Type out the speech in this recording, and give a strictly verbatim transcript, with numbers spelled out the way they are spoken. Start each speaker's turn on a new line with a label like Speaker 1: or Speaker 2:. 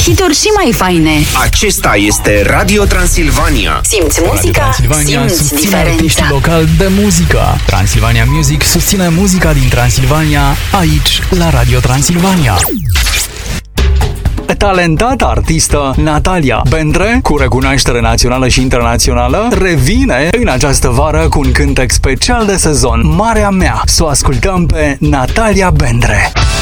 Speaker 1: hituri și mai faine.
Speaker 2: Acesta este Radio Transilvania.
Speaker 1: Simți muzica,
Speaker 3: Transilvania
Speaker 1: simți
Speaker 3: susține
Speaker 1: diferența.
Speaker 3: artiștii locali de muzică. Transilvania Music susține muzica din Transilvania, aici, la Radio Transilvania. Talentata artistă Natalia Bendre, cu recunoaștere națională și internațională, revine în această vară cu un cântec special de sezon, Marea Mea. Să o ascultăm pe Natalia Bendre.